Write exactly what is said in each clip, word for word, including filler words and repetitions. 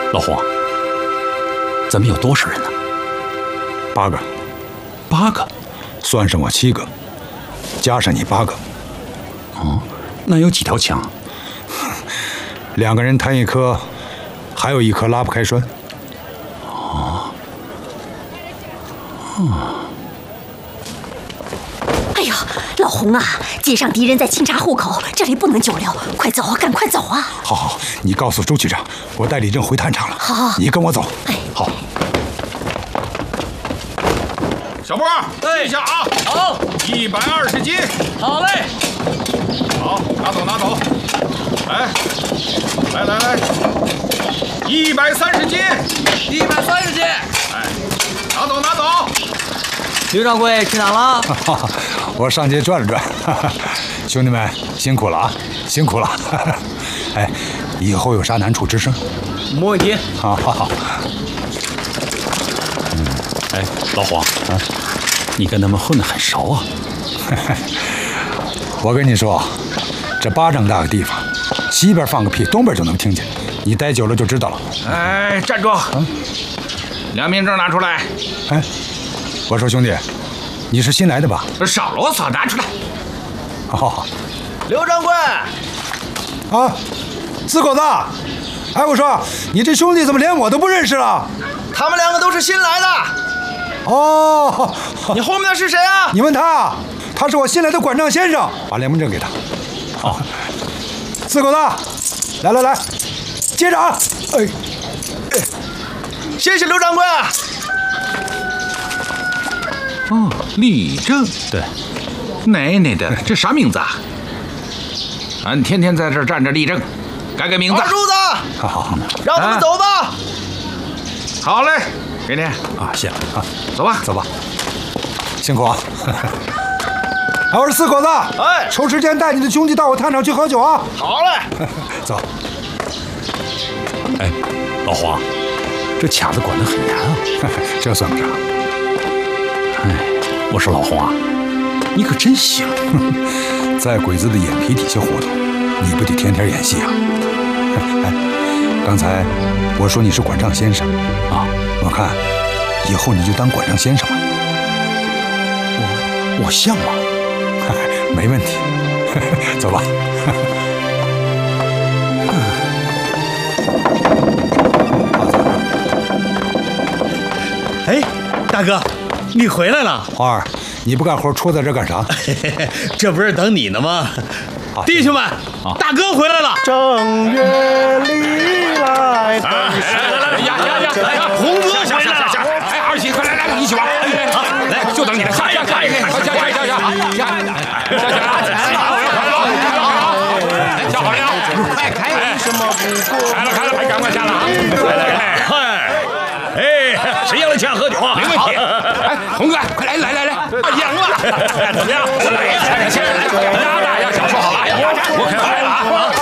老洪，咱们有多少人呢？ 八个。 八个？ 算上我七个，加上你八个。 哦，那有几条枪？ 两个人摊一颗，还有一颗拉不开栓。 哦。哦。 哎呀，老洪啊，街上敌人在清查户口，这里不能久留，快走啊，赶快走啊！ 好好，你告诉周局长，我带李正回探场了。 好， 你跟我走。 哎， 好。 小波，记下啊！ 好， 一百二十斤。 好嘞。 好，拿走拿走。来，来来来，一百三十斤。 一百三十斤。 哎，拿走拿走。 刘掌柜去哪了？ 我上街转了转。兄弟们辛苦了啊，辛苦了。哎，以后有啥难处吱声。 没问题。 好好好。 嗯，哎，老黄啊，你跟他们混得很熟啊。 我跟你说，这巴掌大的地方，西边放个屁，东边就能听见。你待久了就知道了。 哎，站住！ 嗯， 良民证拿出来。 哎，我说兄弟，你是新来的吧？ 少啰嗦，拿出来。 好好好。 刘掌柜。 啊，四狗子。哎，我说你这兄弟怎么连我都不认识了？ 他们两个都是新来的。 哦， 你后面的是谁啊？ 你问他，他是我新来的管账先生，把联盟证给他。 好， 四狗子，来来来，接着啊！哎， 哎，谢谢刘掌柜。 哦，李正， 对， 奶奶的，这啥名字啊？俺天天在这儿站着立正，改改名字。 二柱子， 好好好， 让他们走吧。 好嘞，给你啊，谢了啊， 走吧， 走吧，辛苦啊。哎，我说四狗子， 哎， 抽时间带你的兄弟到我探场去喝酒啊。 好嘞， 走。 哎，老黄，这卡子管得很严啊。 这算不啥。 哎，我说老洪啊，你可真行， 在鬼子的眼皮底下活动，你不得天天演戏啊？哎，刚才我说你是管账先生啊，我看以后你就当管账先生吧。 我我像吗？ 没问题，走吧。 哎，大哥，你回来了。 花儿，你不干活戳在这干啥？ 这不是等你呢吗？ 好， 弟兄们，大哥回来了。 正月里来， 来来来，呀呀呀！来， 红哥回来了。 哎，二喜，快来来，一起玩。好，来，就等你了。下下下，下下下下下下下好了，快开！什么不过？开了开了，快赶快下了啊！来来来，嗨，哎，谁要抢喝酒啊？没问题。哎，红哥，快来来来来，赢了，怎么样？来呀，来来，大大要小说好了，我可来了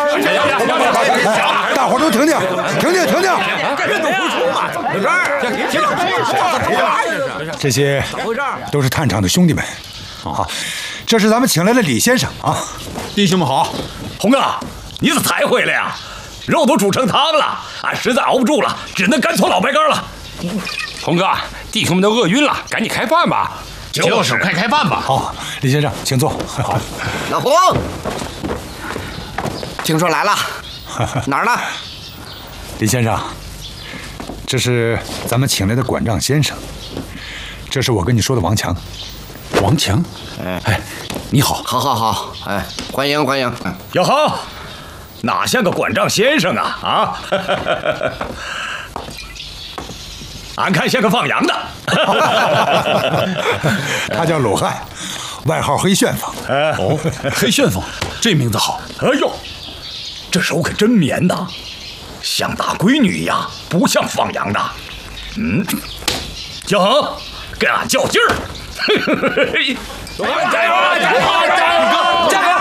啊！ 大伙都停停，停停停停！ 人都不出嘛，没事儿，停停。 这些都是探场的兄弟们，啊，这是咱们请来的李先生啊。 弟兄们好， 洪哥，你咋才回来呀？肉都煮成汤了，俺实在熬不住了，只能干搓老白干了。 洪哥，弟兄们都饿晕了，赶紧开饭吧。 就是，快开饭吧。 好，李先生，请坐。好， 老洪，听说来了，哪儿呢？ 李先生，这是咱们请来的管账先生，这是我跟你说的王强。 王强，哎，你好， 好，好，好，哎，欢迎，欢迎。 哟呵，哪像个管账先生啊啊！俺看像个放羊的。 他叫鲁汉，外号黑旋风。 哦，黑旋风，这名字好。 哎呦，这手可真绵呐，像大闺女一样，不像放羊的。嗯，小恒，跟俺较劲儿。加油！加油！加油！加油！